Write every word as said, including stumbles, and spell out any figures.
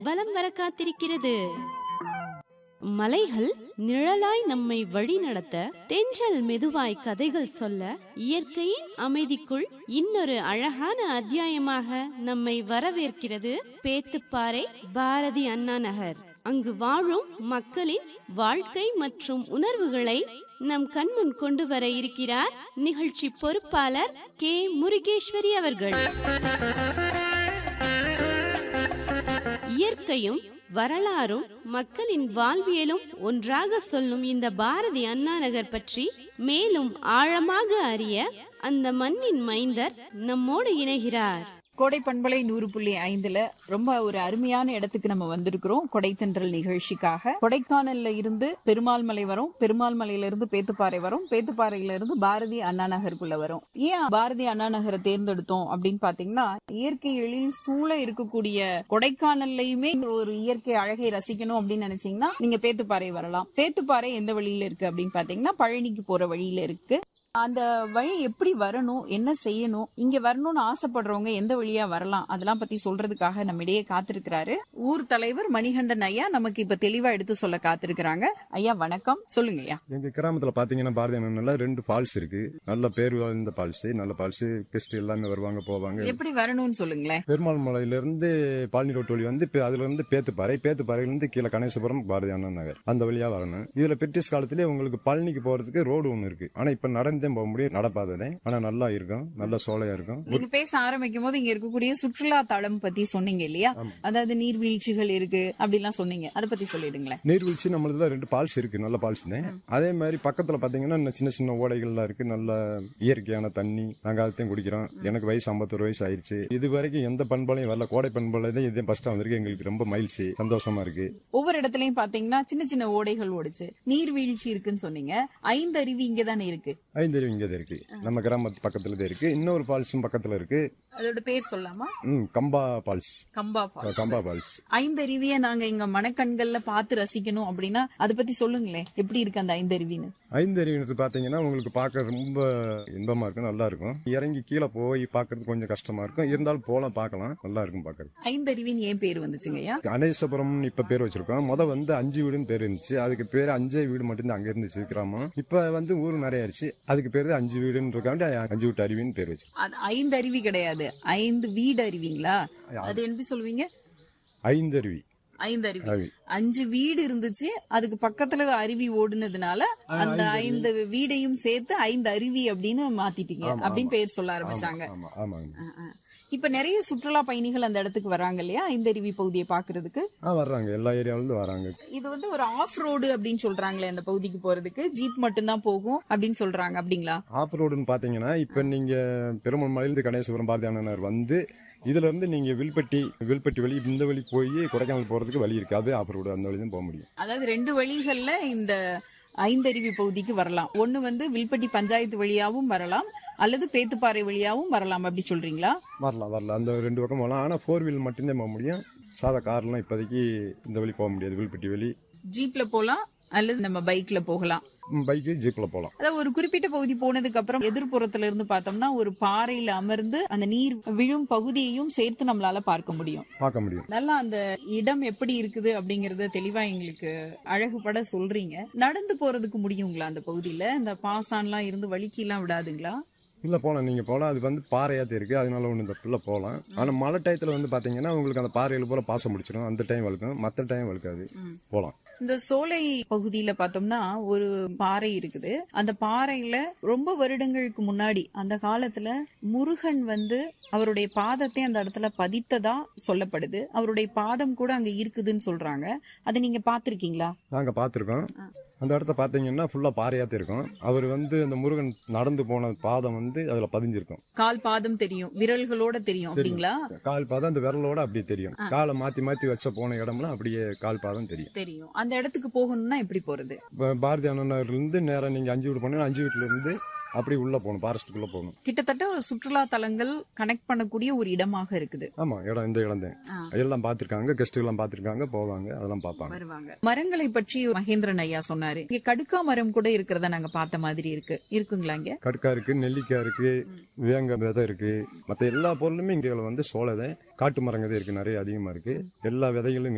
வலம் வர காத்திருக்கிறது. மலைகள் நிழலாய் நம்மை வழி நடத்த, தென்றல் மெதுவாய் கதைகள் சொல்ல, இயற்கையின் அமைதிக்குள் இன்னொரு அழகான அத்தியாயமாக நம்மை வரவேற்கிறது பேத்துப்பாறை பாரதி அண்ணா நகர். அங்கு வாழும் மக்களின் வாழ்க்கை மற்றும் உணர்வுகளை நம் கண்முன் கொண்டு வர இருக்கிறார் நிகழ்ச்சி பொறுப்பாளர் கே முருகேஸ்வரி அவர்கள். இயற்கையும் வரலாறும் மக்களின் வாழ்வியலும் ஒன்றாக சொல்லும் இந்த பாரதி அண்ணா நகர் பற்றி மேலும் ஆழமாக அறிய அந்த மண்ணின் மைந்தர் நம்மோடு இணைகிறார். கோடை பண்பலை நூறு புள்ளி ஐந்துல ரொம்ப ஒரு அருமையான இடத்துக்கு நம்ம வந்திருக்கிறோம். கொடைத்தென்றல் நிகழ்ச்சிக்காக. கொடைக்கானல்ல இருந்து பெருமாள் மலை வரும், பெருமாள் மலையில இருந்து பேத்துப்பாறை வரும், பேத்துப்பாறையில இருந்து பாரதி அண்ணா நகருக்குள்ள வரும். ஏன் பாரதி அண்ணா நகரை தேர்ந்தெடுத்தோம் அப்படின்னு பாத்தீங்கன்னா, இயற்கை எழில் சூழ இருக்கக்கூடிய கொடைக்கானல்லையுமே ஒரு இயற்கை அழகை ரசிக்கணும் அப்படின்னு நினைச்சீங்கன்னா நீங்க பேத்துப்பாறை வரலாம். பேத்துப்பாறை எந்த வழியில இருக்கு அப்படின்னு பாத்தீங்கன்னா பழனிக்கு போற வழியில இருக்கு. அந்த வழி எப்படி வரணும், என்ன செய்யணும், இங்க வரணும்னு ஆசைப்படுறவங்க எந்த வழியா வரலாம், அதெல்லாம் பத்தி சொல்றதுக்காக நம்ம இடையே காத்திருக்கிறாரு ஊர் தலைவர் மணிகண்டன் ஐயா. நமக்கு இப்ப தெளிவா எடுத்து சொல்ல காத்திருக்கிறாங்க. ஐயா வணக்கம், சொல்லுங்க ஐயா. எங்க கிராமத்துல பாத்தீங்கன்னா பாரதி அண்ணா ரெண்டு ஃபால்ஸ் இருக்கு. நல்ல பேர் வாய்ந்த ஃபால்ஸ், நல்ல ஃபால்ஸ். கெஸ்ட் எல்லாமே வருவாங்க போவாங்க. எப்படி வரணும்னு சொல்லுங்களேன். பெருமாள் மலையில இருந்து பாலனி ரோட்டு வழி வந்து அதுல இருந்து பேத்துப்பாறை, பேத்துப்பாறையில இருந்து கீழே கணேசபுரம் பாரதி அண்ணா நகர், அந்த வழியா வரணும். இதுல பிரிட்டிஷ் காலத்திலேயே உங்களுக்கு பழனிக்கு போறதுக்கு ரோடு ஒண்ணு இருக்கு. ஆனா இப்ப நடந்து போக முடியும், நடப்பாதே. ஆனா நல்லா இருக்கும், நல்ல சோலையா இருக்கும். நீங்க பேச ஆரம்பிக்கும் போது இங்க இருக்கக்கூடிய சுற்றுலா தளம் பத்தி சொன்னீங்க இல்லையா, அதாவது நீர்வீழ்ச்சிகள் இருக்கு அப்படிலாம் சொன்னீங்க, அதை பத்தி சொல்லிடுங்களேன். நீர்வீழ்ச்சி நம்மளதுல ரெண்டு பால்ஸ் இருக்கு, நல்ல பால்ஸ் தான். அதே மாதிரி பக்கத்துல பாத்தீங்கன்னா சின்ன சின்ன ஓடைகள்லாம் இருக்கு, நல்ல இயற்கையான தண்ணி. நாங்க அதையும் குடிக்கிறோம். எனக்கு வயசு ஐம்பத்தொரு வயசு ஆயிடுச்சு. இது வரைக்கும் எந்த பண்பாலையும் வரல, கோடை பண்பாலை தான் இதே ஃபர்ஸ்டா வந்திருக்கு. எங்களுக்கு ரொம்ப மகிழ்ச்சி, சந்தோஷமா இருக்கு. ஒவ்வொரு இடத்துலயும் பாத்தீங்கன்னா சின்ன சின்ன ஓடைகள் ஓடிச்சு, நீர்வீழ்ச்சி இருக்குன்னு சொன்னீங்க. ஐந்தருவி இங்க தானே இருக்கு. ஐந்தருவி இங்க இருக்கு, நம்ம கிராமத்து பக்கத்துல தான் இருக்கு. இன்னொரு பால்ஸும் பக்கத்துல இருக்கு. அதோட பேர் சொல்லாமா? கம்பா பால்ஸ். கம்பா பால்ஸ். கம்பா பால்ஸ். ஐந்தருவியை நாங்க இங்க மனக்கண்கள்ல பாத்து ரசிக்கணும் அப்படின்னா அதை பத்தி சொல்லுங்களேன். எப்படி இருக்கு அந்த ஐந்தருவின்னு? ஐந்தருவி பாத்தீங்கன்னா உங்களுக்கு பார்க்க ரொம்ப இன்பமா இருக்கும், நல்லா இருக்கும். இறங்கி கீழே போய் பாக்குறது கொஞ்சம் கஷ்டமா இருக்கும், இருந்தாலும் போலாம், பார்க்கலாம், நல்லா இருக்கும் பாக்குறது. ஐந்தருவின்னு ஏன் பேர் வந்துச்சுங்கய்யா? கணேசபுரம் இப்ப பேர் வச்சிருக்கோம். முத வந்து அஞ்சு வீடுன்னு பேர் இருந்துச்சு. அதுக்கு பேர் அஞ்சே வீடு மட்டும் அங்க இருந்துச்சு கிராமம். இப்ப வந்து ஊர் நிறைய ஆயிடுச்சு. அதுக்கு பேர் அஞ்சு வீடுன்னு இருக்காண்டி அஞ்சு வீட்டு அருவின்னு பேர் வச்சு. ஐந்து அருவி கிடையாது, ஐந்து வீடு அருவிங்களா? அது எப்படி சொல்லுவீங்க? ஐந்தருவி. ஐந்து அருவி. அஞ்சு வீடு இருந்துச்சு, அதுக்கு பக்கத்துல அருவி ஓடுனதுனால அந்த ஐந்து வீடையும் சேர்த்து ஐந்து அருவி அப்படின்னு மாத்திட்டீங்க அப்படின்னு பேர் சொல்ல ஆரம்பிச்சாங்க. இப்ப நிறைய சுற்றுலா பயணிகள் அந்த இடத்துக்கு வராங்க இல்லையா, இந்த அருவி பகுதியை பாக்குறதுக்கு? வர்றாங்க, எல்லா ஏரியாவில இருந்து வராங்க. இது வந்து ஒரு ஆஃப் ரோடு அப்படின்னு சொல்றாங்களே, அந்த பகுதிக்கு போறதுக்கு ஜீப் மட்டும் தான் போகும் அப்படின்னு சொல்றாங்க, அப்படிங்களா? ஆஃப் ரோடுன்னு பாத்தீங்கன்னா இப்ப நீங்க பெருமாள் மலையிலிருந்து கணேசபுரம் பாரதி அண்ணா நகர் வந்து இதுல இருந்து நீங்க வில்பட்டி வில்பட்டி வழி இந்த வழி போய் கொடைக்கானல் போறதுக்கு வழி இருக்கு. அது ஆஃப் ரோடு, அந்த வழி தான் போக முடியும். அதாவது ரெண்டு வழிகள்ல இந்த ஐந்தருவி பகுதிக்கு வரலாம். ஒண்ணு வந்து வில்பட்டி பஞ்சாயத்து வழியாவும் வரலாம், அல்லது பேத்துப்பாறை வழியாவும் வரலாம், அப்படி சொல்றீங்களா? வரலாம் வரலாம் அந்த ரெண்டு பக்கம் போகலாம். ஆனா போர் வீல் மட்டும்தான் போக முடியும். சாதா கார்லாம் இப்போதைக்கு இந்த வழி போக முடியாது. வில்பட்டி வழி ஜீப்ல போலாம், அல்லது நம்ம பைக்ல போகலாம். பைக்கு ஜீப்ல போலாம். அதாவது ஒரு குறிப்பிட்ட பகுதி போனதுக்கு அப்புறம் எதிர்ப்புறத்துல இருந்து பார்த்தோம்னா ஒரு பாறையில அமர்ந்து அந்த நீர் விழும் பகுதியையும் சேர்த்து நம்மளால பார்க்க முடியும் பார்க்க முடியும். நல்லா அந்த இடம் எப்படி இருக்குது அப்படிங்கறத தெளிவா எங்களுக்கு அழகுபட சொல்றீங்க. நடந்து போறதுக்கு முடியுங்களா அந்த பகுதியில? இந்த பாசான்லாம் இருந்து வலிக்கு எல்லாம் விடாதுங்களா? இல்ல போலாம், நீங்க போலாம். அது வந்து பாறையாத்த இருக்கு, அதனால ஒண்ணு இந்த புள்ள போலாம். ஆனா மழை டயத்துல வந்து பாத்தீங்கன்னா உங்களுக்கு அந்த பாறையில போல பாசம் முடிச்சிடும். அந்த டைம் வழுக்கும், மத்த டைம் வழுக்காது, போலாம். இந்த சோலை பகுதியில பார்த்தோம்னா ஒரு பாறை இருக்குது. அந்த பாறையில ரொம்ப வருடங்களுக்கு முன்னாடி அந்த காலத்துல முருகன் வந்து அவருடைய பாதத்தை அந்த இடத்துல பதித்ததா சொல்லப்படுது. அவருடைய பாதம் கூட அங்க இருக்குதுன்னு சொல்றாங்க. அதை நீங்க பாத்திருக்கீங்களா? நாங்க பாத்திருக்கோம். அந்த இடத்த பாத்தீங்கன்னா ஃபுல்லா பாறையாத்த இருக்கும். அவர் வந்து அந்த முருகன் நடந்து போன பாதம் வந்து அதுல பதிஞ்சிருக்கும். கால் பாதம் தெரியும், விரல்களோட தெரியும், அப்படிங்களா? கால் பாதம் அந்த விரலோட அப்படியே தெரியும். காலை மாத்தி மாத்தி வச்ச போன இடம்லாம் அப்படியே கால் பாதம் தெரியும் தெரியும். அந்த இடத்துக்கு போகணும்னா எப்படி போறது? பாரதி அண்ணா நகர்ல இருந்து நேரம் நீங்க அஞ்சு வீடு போனீங்கன்னா அஞ்சு வீட்டுல இருந்து அப்படி உள்ள போகணும், ஃபாரஸ்ட்டுக்குள்ள போகணும். கிட்டத்தட்ட சுற்றுலா தலங்கள் கனெக்ட் பண்ணக்கூடிய ஒரு இடமாக இருக்குது. ஆமா, இடம் இந்த இடம் தான். எல்லாம் பாத்திருக்காங்க, கெஸ்ட் எல்லாம் பாத்திருக்காங்க, போவாங்க, அதெல்லாம் பாப்பாங்க, வருவாங்க. மரங்களை பற்றி மகேந்திரன் ஐயா சொன்னாரு. இங்க கடுக்கா மரம் கூட இருக்கிறத நாங்க பார்த்த மாதிரி இருக்கு, இருக்குங்களா? இங்க கடுக்கா இருக்கு, நெல்லிக்காய் இருக்கு, வேங்க விதை இருக்கு, மத்த எல்லா பொருளுமே இங்க வந்து சோளதை காட்டு மரங்கதே இருக்கு, நிறைய அதிகமா இருக்கு. எல்லா விதைகளும்